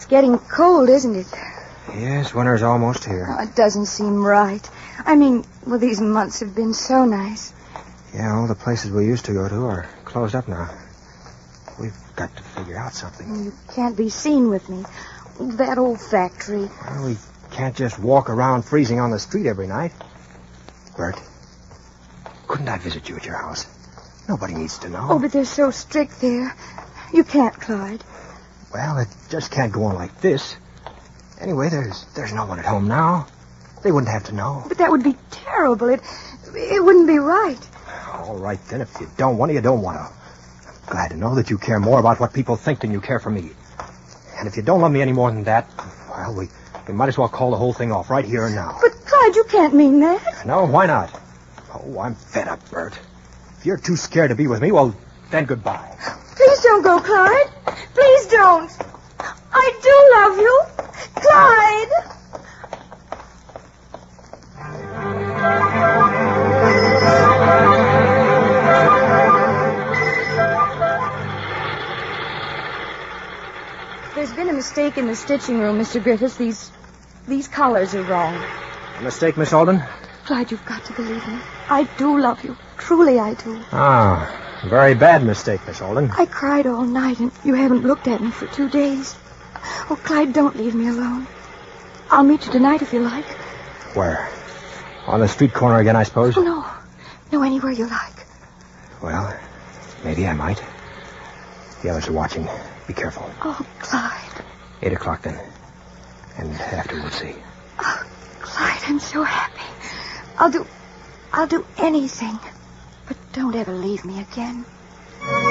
It's getting cold, isn't it? Yes, winter's almost here. Oh, it doesn't seem right. I mean, well, these months have been so nice. Yeah, all the places we used to go to are closed up now. We've got to figure out something. You can't be seen with me. That old factory. Well, we can't just walk around freezing on the street every night. Bert, couldn't I visit you at your house? Nobody needs to know. Oh, but they're so strict there. You can't, Clyde. Well, it just can't go on like this. Anyway, there's no one at home now. They wouldn't have to know. But that would be terrible. It wouldn't be right. All right, then. If you don't want to, you don't want to. I'm glad to know that you care more about what people think than you care for me. And if you don't love me any more than that, well, we might as well call the whole thing off right here and now. But, Clyde, you can't mean that. No, why not? Oh, I'm fed up, Bert. If you're too scared to be with me, well, then goodbye. Please don't go, Clyde. Please don't. I do love you. Clyde! There's been a mistake in the stitching room, Mr. Griffiths. These collars are wrong. A mistake, Miss Alden? Clyde, you've got to believe me. I do love you. Truly, I do. Ah, very bad mistake, Miss Alden. I cried all night, and you haven't looked at me for 2 days. Oh, Clyde, don't leave me alone. I'll meet you tonight if you like. Where? On the street corner again, I suppose? Oh, no. No, anywhere you like. Well, maybe I might. The others are watching. Be careful. Oh, Clyde. 8 o'clock, then. And after, we'll see. Oh, Clyde, I'm so happy. I'll do anything. But don't ever leave me again.